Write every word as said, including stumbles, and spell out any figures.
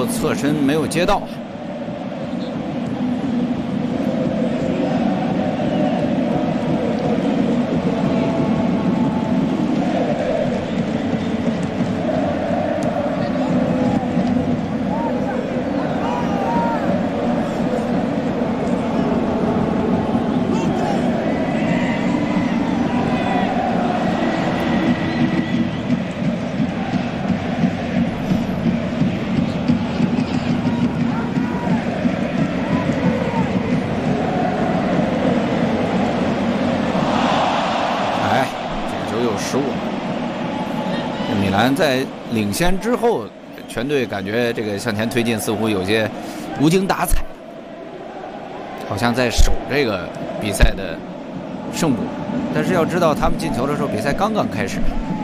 侧身没有接到。 米兰在领先之后，全队感觉这个向前推进似乎有些无精打采，好像在守这个比赛的胜负。但是要知道，他们进球的时候，比赛刚刚开始。